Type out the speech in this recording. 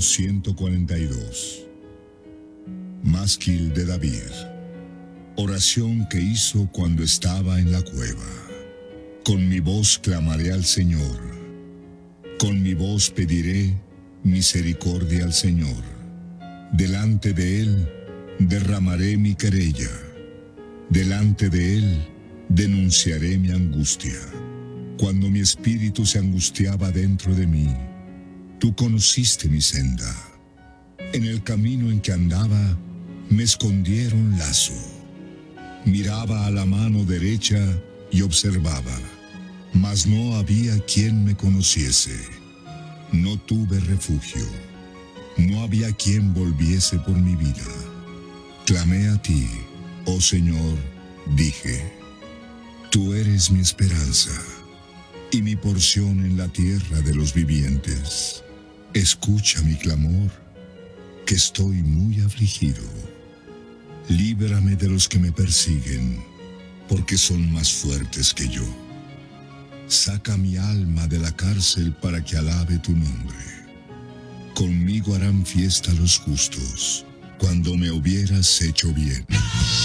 Salmo 142. Másquil de David. Oración que hizo cuando estaba en la cueva. Con mi voz clamaré al Señor. Con mi voz pediré misericordia al Señor. Delante de Él derramaré mi querella. Delante de Él denunciaré mi angustia. Cuando mi espíritu se angustiaba dentro de mí, tú conociste mi senda. En el camino en que andaba, me escondieron lazo. Miraba a la mano derecha y observaba, mas no había quien me conociese. No tuve refugio. No había quien volviese por mi vida. Clamé a ti, oh Señor, dije, tú eres mi esperanza y mi porción en la tierra de los vivientes. Escucha mi clamor, que estoy muy afligido. Líbrame de los que me persiguen, porque son más fuertes que yo. Saca mi alma de la cárcel para que alabe tu nombre. Conmigo harán fiesta los justos, cuando me hubieras hecho bien.